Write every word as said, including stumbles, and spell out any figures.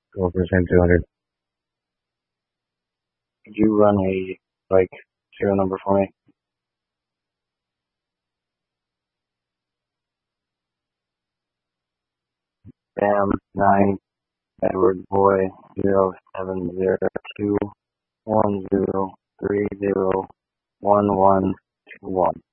twelve percent two hundred. Could you run a, like, serial number for me? Sam nine Edward Boy zero seven zero two one zero three zero one one two one.